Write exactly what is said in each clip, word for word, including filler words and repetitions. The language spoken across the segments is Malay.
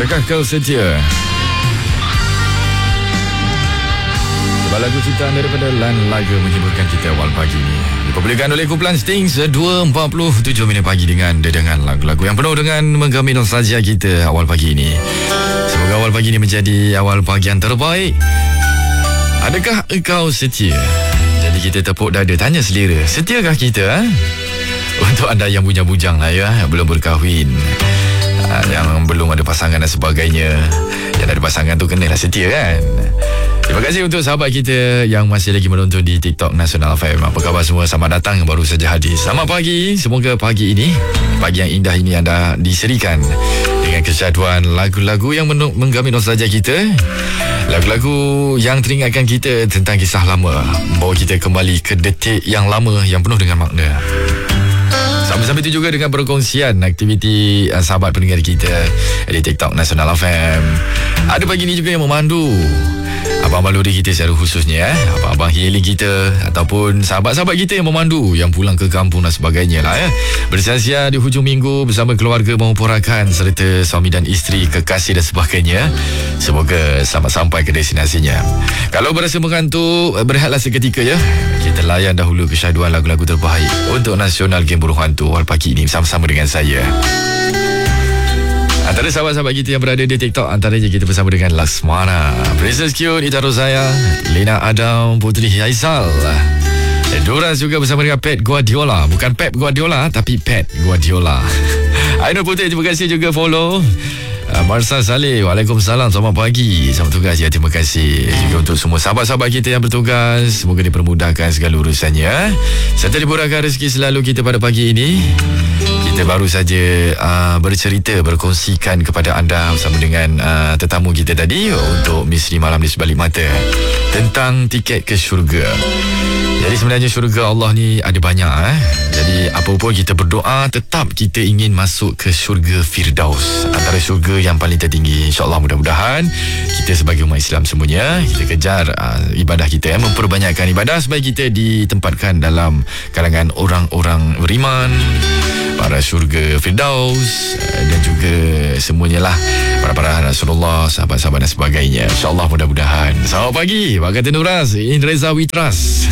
Adakah kau setia? Sebuah lagu ciptaan daripada Lan Laga menghiburkan kita awal pagi ini. Dipublikkan oleh kumpulan Stings dua empat puluh tujuh minit pagi dengan dedangan lagu-lagu yang penuh dengan menggami nostalgia kita awal pagi ini. Semoga awal pagi ini menjadi awal pagi yang terbaik. Adakah engkau setia? Jadi kita tepuk dada tanya selera, setiakah kita? Ha? Untuk anda yang bujang-bujang lah ya, belum berkahwin, yang belum ada pasangan dan sebagainya, yang ada pasangan tu kenalah setia kan. Terima kasih untuk sahabat kita yang masih lagi menonton di TikTok Nasional F M. Apa khabar semua? Selamat datang yang baru saja hadir. Selamat pagi. Semoga pagi ini, pagi yang indah ini anda diserikan dengan kesyaduan lagu-lagu yang menggami nostalgia kita. Lagu-lagu yang teringatkan kita tentang kisah lama, membawa kita kembali ke detik yang lama yang penuh dengan makna. Sambil-sambil itu juga dengan perkongsian aktiviti uh, sahabat pendengar kita di TikTok Nasional F M. Ada pagi ni juga yang memandu abang-abang lori kita secara khususnya, eh? abang-abang healing kita ataupun sahabat-sahabat kita yang memandu, yang pulang ke kampung dan sebagainya lah, eh? Bersia-sia di hujung minggu bersama keluarga maupun rakan serta suami dan isteri, kekasih dan sebagainya. Semoga selamat sampai ke destinasinya. Kalau berasa mengantuk, berehatlah seketika ya. Kita layan dahulu kesyaduan lagu-lagu terbaik untuk Nasional Game Burung Hantu awal pagi ini bersama-sama dengan saya. Antara sahabat-sahabat kita yang berada di TikTok, antaranya kita bersama dengan Laksmana, Princess Cute, Ita Rozaya, Lina Adam, Putri Haizal, Duras juga bersama dengan Pep Guardiola. Bukan Pep Guardiola, tapi Pep Guardiola. Ainul Putri, terima kasih juga follow. Uh, Marsa Saleh, Waalaikumsalam, selamat pagi, selamat tugas ya, terima kasih juga untuk semua sahabat-sahabat kita yang bertugas. Semoga dipermudahkan segala urusannya serta dimurahkan rezeki selalu kita pada pagi ini. Kita baru saja uh, bercerita, berkongsikan kepada anda bersama dengan uh, tetamu kita tadi untuk Misteri Malam di Sebalik Mata tentang tiket ke syurga. Jadi sebenarnya syurga Allah ni ada banyak, eh? Jadi apa-apa kita berdoa, tetap kita ingin masuk ke syurga Firdaus, antara syurga yang paling tertinggi. InsyaAllah mudah-mudahan kita sebagai umat Islam semuanya, kita kejar uh, ibadah kita, eh? memperbanyakkan ibadah supaya kita ditempatkan dalam kalangan orang-orang beriman, para syurga Firdaus, uh, dan juga semuanya lah, para-para Rasulullah, sahabat-sahabat dan sebagainya. InsyaAllah mudah-mudahan. Selamat pagi, Pak Kata Nuras, In Reza Witras.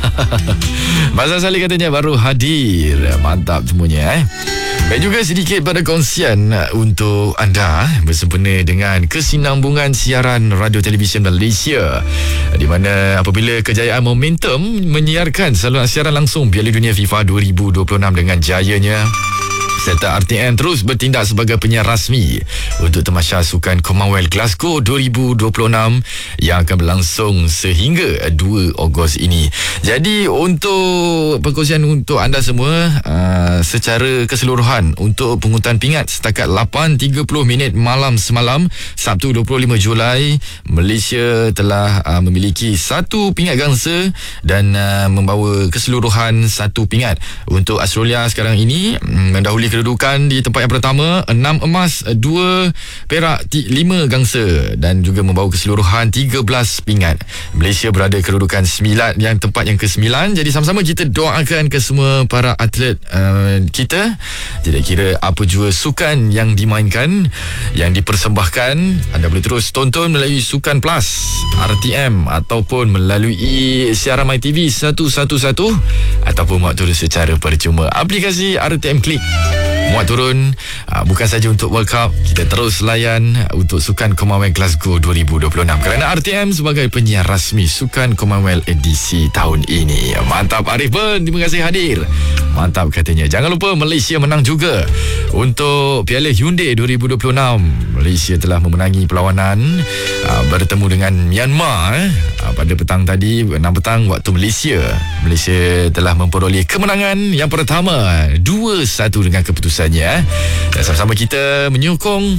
Masa Salih katanya baru hadir. Mantap semuanya, eh. Baik juga sedikit pada kongsian untuk anda bersempena dengan kesinambungan siaran radio televisyen Malaysia, di mana apabila kejayaan Momentum menyiarkan saluran siaran langsung Piala Dunia FIFA dua ribu dua puluh enam dengan jayanya, serta R T M terus bertindak sebagai penyiar rasmi untuk Tamasya Sukan Commonwealth Glasgow dua ribu dua puluh enam yang akan berlangsung sehingga dua Ogos ini. Jadi untuk perkongsian untuk anda semua, uh, secara keseluruhan untuk pungutan pingat setakat lapan tiga puluh minit malam semalam Sabtu dua puluh lima Julai, Malaysia telah uh, memiliki satu pingat gangsa dan uh, membawa keseluruhan satu pingat. Untuk Australia sekarang ini mendahului kedudukan di tempat yang pertama, enam emas, dua perak, lima gangsa dan juga membawa keseluruhan tiga belas pingat. Malaysia berada kedudukan sembilan, yang tempat yang ke sembilan. Jadi sama-sama kita doakan ke semua para atlet uh, kita, tidak kira apa jua sukan yang dimainkan, yang dipersembahkan. Anda boleh terus tonton melalui Sukan Plus, R T M, ataupun melalui siaran MyTV seratus sebelas ataupun muat turun secara percuma aplikasi R T M Klik. Muat turun uh, bukan saja untuk World Cup, kita terus layan untuk Sukan Commonwealth Glasgow dua ribu dua puluh enam kerana R T M sebagai penyiar rasmi Sukan Commonwealth edisi tahun ini. Mantap Arif Ben, terima kasih hadir. Mantap katanya. Jangan lupa Malaysia menang juga untuk Piala Hyundai dua ribu dua puluh enam. Malaysia telah memenangi perlawanan uh, bertemu dengan Myanmar eh, uh, pada petang tadi, enam petang waktu Malaysia. Malaysia telah memperoleh kemenangan yang pertama dua satu dengan keputusan. Dan sama-sama kita menyokong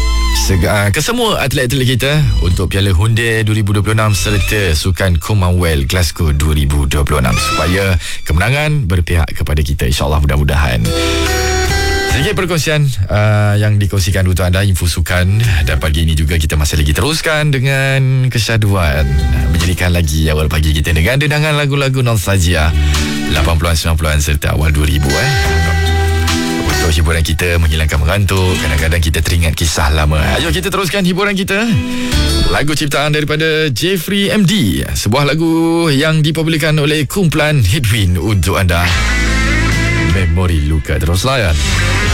ke semua atlet-atlet kita untuk Piala Hyundai dua ribu dua puluh enam serta Sukan Commonwealth Glasgow dua ribu dua puluh enam supaya kemenangan berpihak kepada kita, insyaAllah mudah-mudahan. Sedikit perkongsian uh, yang dikongsikan untuk anda, info sukan. Dan pagi ini juga kita masih lagi teruskan dengan kesyaduan, menjadikan lagi awal pagi kita dengan dendangan lagu-lagu nostalgia lapan puluhan, sembilan puluhan serta awal dua ribu, eh. untuk hiburan kita, menghilangkan mengantuk. Kadang-kadang kita teringat kisah lama. Ayo kita teruskan hiburan kita. Lagu ciptaan daripada Jeffrey M D, sebuah lagu yang dipopularkan oleh kumpulan Headwind untuk anda. Memori luka. Terus layan.